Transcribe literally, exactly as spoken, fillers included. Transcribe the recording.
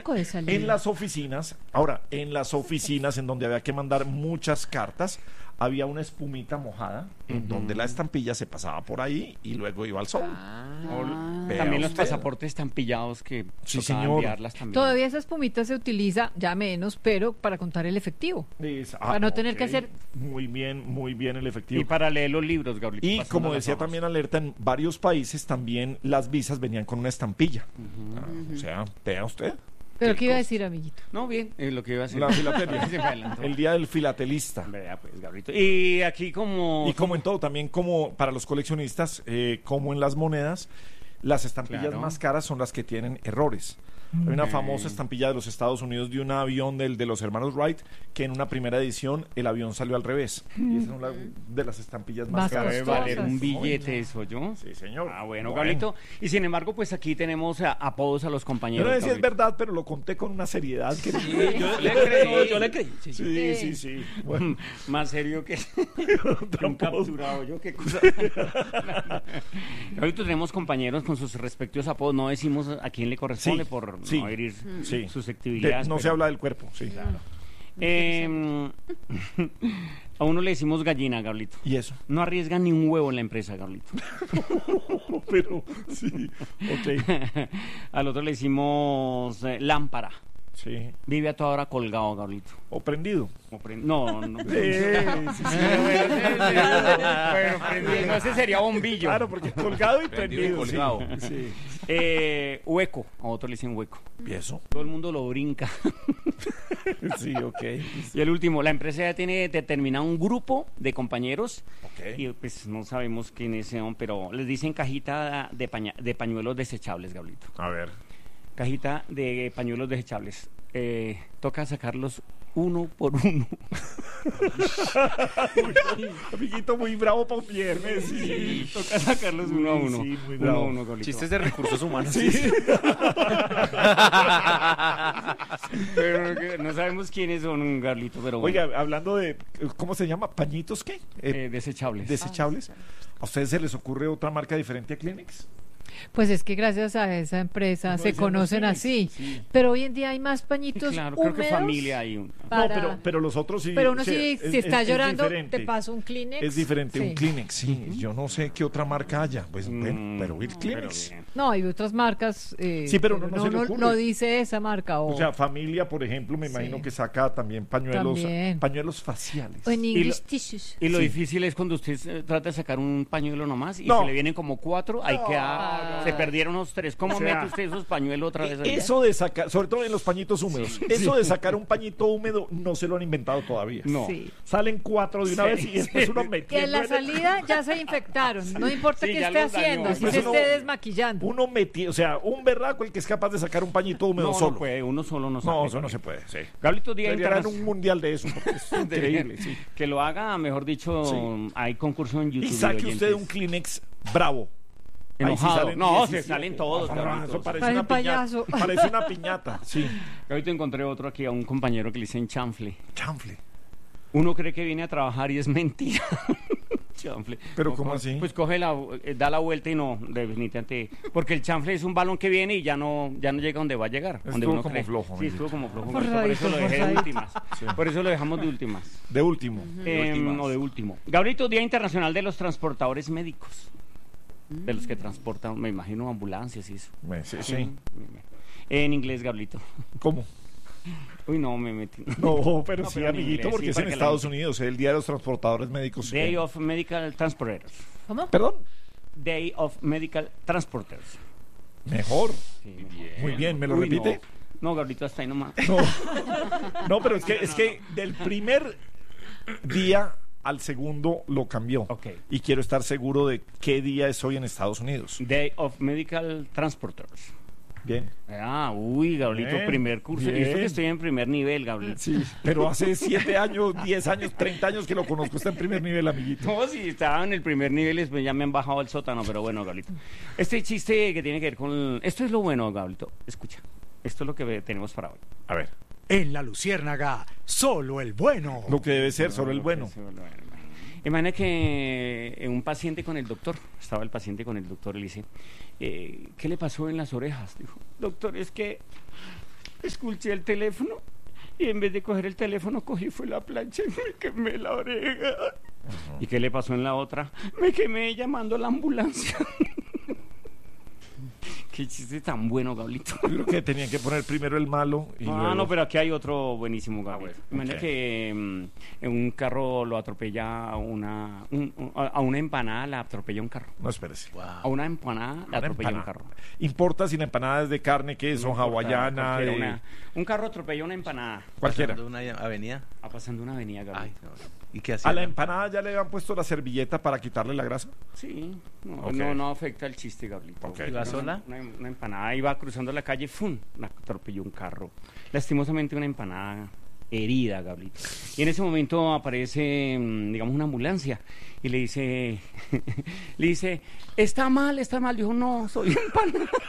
poco de salida. En las oficinas, ahora, en las oficinas en donde había que mandar muchas cartas, había una espumita mojada en Ujú. donde la estampilla se pasaba por ahí y luego iba al sol. Ah, Vea también los usted. pasaportes están pillados que Sí, tocaba señor. enviarlas también. Todavía esa espumita se utiliza, ya menos, pero para contar el efectivo. Es- ah, Para no tener que ok. hacer- Muy bien, muy bien el efectivo. Y para leer los libros, Gabriel. Y como decía también Alerta, en varios países también las visas venían con una estampilla. Ah, o sea, vea usted, Pero Qué ¿qué iba a cosa. decir, amiguito? No, bien, es lo que iba a decir. la filatelia. Se me adelantó. El día del filatelista. Vea, pues, Gabrielito. Y aquí como... Y como en todo, también como para los coleccionistas, eh, como en las monedas, las estampillas Claro. más caras son las que tienen errores. Hay una Ok. famosa estampilla de los Estados Unidos de un avión del, de los hermanos Wright, que en una primera edición el avión salió al revés. Y esa es una de las estampillas más Más caras. Debe costosas. valer un Ay, billete eso, ¿yo? Sí, señor. Ah, bueno, Gabrielito. Y sin embargo, pues aquí tenemos a- apodos a los Yo compañeros. no sé si es Gabrielito. verdad, pero lo conté con una seriedad que... Yo le creí, yo le creí. Sí, sí. Sí, sí, sí. Bueno, Más serio que otra un voz. capturado, yo qué cosa. Ahorita tenemos compañeros con sus respectivos apodos, no decimos a quién le corresponde Sí, por sí, no herir sí. De- susceptibilidades. no se pero- habla del cuerpo, sí. Eh, a uno le decimos gallina, Gablito. ¿Y eso? No arriesgan ni un huevo en la empresa, Gablito. Pero, sí, ok. Al otro le decimos eh, lámpara. Sí. Vive a toda hora colgado, Gablito. O prendido. O pre- No, no. Sí, sí, sí. Pero prendido, no, ese sería bombillo. Claro, porque colgado y Prendido y prendido. colgado. Sí. Sí. Eh, hueco, a otro le dicen hueco. ¿Y eso? Todo el mundo lo brinca. Sí, ok. Y el último, la empresa ya tiene determinado un grupo de compañeros Ok. y pues no sabemos quiénes son, pero les dicen cajita de, paña- de pañuelos desechables, Gablito. A ver. Cajita de pañuelos desechables. Eh, toca sacarlos uno por uno. Amiguito muy bravo para un viernes. Sí. Toca sacarlos uno a uno. Sí, muy uno a bravo. uno, Gablito. Chistes de recursos humanos. Sí. Pero que no sabemos quiénes son, Gablito, pero bueno. Oiga, hablando de, ¿cómo se llama? ¿Pañitos qué? Eh, Eh, desechables. ¿Desechables? ¿A ustedes se les ocurre otra marca diferente a Kleenex? Pues es que gracias a esa empresa No, se ese no conocen es así. sí. Pero hoy en día hay más Sí, pañitos claro, creo que húmedos. familia hay un. para- No, pero, pero los otros sí. Pero uno o sea, sí, es- si está es- es llorando, diferente. te paso un Kleenex. Es diferente, Sí. un Kleenex, sí. Yo no sé qué otra marca haya. Pues bueno, Mm, pero el pero Kleenex. bien. No, hay otras marcas. eh, Sí, pero no- no se le no, ocurre. no dice esa marca. O, O sea, familia, por ejemplo, me Sí. imagino que saca también pañuelos, También. pañuelos faciales. o en Y English lo- tissues. Y lo Sí. difícil es cuando usted eh, trata de sacar un pañuelo nomás y No. se le vienen como cuatro, hay que No. se perdieron los tres. ¿Cómo O sea, mete usted esos pañuelos otra vez? ahí? Eso de sacar, sobre todo en los pañitos húmedos, eso de sacar un pañito húmedo no se lo han inventado todavía. No. Sí. Salen cuatro de una Sí, vez y después sí. uno Que metiendo. en la en el- salida ya se infectaron. No importa Sí, qué ya esté los dañó. haciendo, si Pues se uno- esté desmaquillando. Uno metido, o sea, un berraco el que es capaz de sacar un pañito húmedo No, solo. no puede, uno solo no sabe. No, eso no se puede, sí. Gablito, Día Deberían un Internacional. mundial de eso, porque es increíble, sí. Que lo haga, mejor dicho, Sí. hay concurso en YouTube. Y saque de usted oyentes. un Kleenex bravo. Ahí sí Enojado. salen No, diecisiete. se salen todos, Ah, Gablito. eso parece, Parece una un payaso. piñata. Parece una piñata, sí. Ahorita encontré otro aquí, a un compañero que le dicen chanfle. Chanfle. Uno cree que viene a trabajar y es mentira. Chanfle. ¿Pero O cómo co- así? Pues coge la, eh, da la vuelta y no, definitivamente. Porque el chanfle es un balón que viene y ya no, ya no llega donde va a llegar. donde Estuvo uno como cree. flojo, Sí, amiguito. estuvo como flojo. Por Por eso lo radito, dejé por de radito. últimas. Sí. Por eso lo dejamos de últimas. De último. Eh, últimas. no, de último. Gabrielito, Día Internacional de los Transportadores Médicos. De los que transportan, me imagino, ambulancias y eso. Me- Sí, sí. Mm, En inglés, Gabrielito. ¿Cómo? Uy, no, me metí. No, pero No, sí, pero en amiguito, inglés, porque sí, es para en que la Estados gente- Unidos, el Día de los Transportadores Médicos. Day ¿qué? of Medical Transporters. ¿Cómo? ¿Perdón? Day of Medical Transporters. Mejor. Sí, Muy bien, ¿me lo Uy, repite? No, no, Gabrielito, hasta ahí nomás. No, no, pero es que, es que del primer día al segundo lo cambió. Ok. Y quiero estar seguro de qué día es hoy en Estados Unidos. Day of Medical Transporters. Bien. Ah, uy, Gabrielito, Bien, primer curso. Y esto bien. que estoy en primer nivel, Gabrielito. Sí, pero hace siete años, diez años, treinta años que lo conozco. Está en primer nivel, amiguito. No, si estaba en el primer nivel, después ya me han bajado al sótano, pero bueno, Gabrielito. Este chiste que tiene que ver con... Esto es lo bueno, Gabrielito. Escucha. Esto es lo que ve- tenemos para hoy. A ver, En la Luciérnaga, solo el bueno. lo que debe ser sobre el bueno. Imagina que eh, un paciente con el doctor, estaba el paciente con el doctor y le dice, eh, ¿qué le pasó en las orejas? Dijo, doctor, es que escuché el teléfono y en vez de coger el teléfono cogí fue la plancha y me quemé la oreja. Uh-huh. ¿Y qué le pasó en la otra? Me quemé llamando a la ambulancia. Qué chiste tan bueno, Gablito. Yo creo que tenían que poner primero el malo y Ah, luego... no, pero aquí hay otro buenísimo, Gablito. Ah, bueno, Imagina okay. que um, en un carro lo atropella a una, un, un, a una empanada, la atropella un carro. No, espérese. Wow. A una empanada la atropella un carro. Importa si la empanada es de carne, queso, No importa, hawaiana... cualquiera, de- una- un carro atropella una empanada. Cualquiera. Pasando una avenida. Va pasando una avenida, Ay, Gablito. no. ¿Y qué hacía? ¿A la empanada ya le habían puesto la servilleta para quitarle la grasa? Sí, no, Ok. no, no afecta el chiste, Gablito. Ok. ¿Iba Una- sola? Una, una empanada iba cruzando la calle, ¡fum! La atropelló un carro. Lastimosamente una empanada herida, Gablito. Y en ese momento aparece, mm, digamos, una ambulancia y le dice, le dice, está mal, está mal. Dijo, no, soy empanada.